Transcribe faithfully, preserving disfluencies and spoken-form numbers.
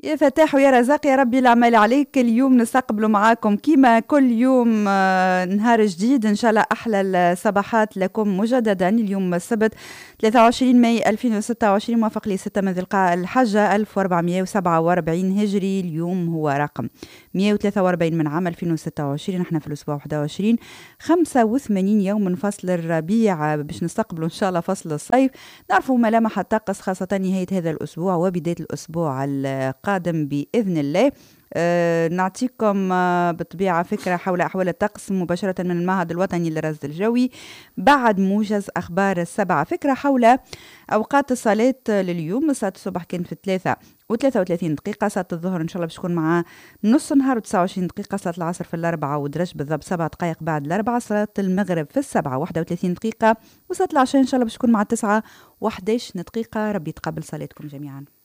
يا فتاح ويا رزاق يا ربي العمل عليك. اليوم نستقبلوا معاكم كيما كل يوم آه، نهار جديد ان شاء الله. احلى الصباحات لكم مجددا. اليوم السبت ثلاثة وعشرين ماي ألفين وستة وعشرين موافق ل ستة من ذي القعدة الحجة ألف وأربعمائة وسبعة وأربعين هجري. اليوم هو رقم مائة وثلاثة وأربعين من عام ألفين وستة وعشرين. احنا في الاسبوع واحد وعشرين خمسة وثمانين يوم من فصل الربيع باش نستقبلوا ان شاء الله فصل الصيف. نعرفوا ملامح الطقس خاصة نهاية هذا الاسبوع وبداية الاسبوع القادم قادم بإذن الله. أه نعطيكم أه بالطبيعة فكرة حول أحوال الطقس مباشرة من المعهد الوطني للرصد الجوي بعد موجز أخبار السبعة. فكرة حول أوقات الصلاة لليوم. ساعة الصبح كانت في ثلاثة وثلاثة وثلاثين دقيقة، ساعة الظهر إن شاء الله باش تكون مع نص نهار وتسعة وعشرين دقيقة، ساعة العصر في الأربعة ودرج بالضبط سبع دقائق بعد الأربعة، صلاة المغرب في السبعة واحدة وثلاثين دقيقة، وساعة العشاء إن شاء الله باش تكون مع تسعة وحداش دقيقة. ربي يتقبل صلاتكم جميعا.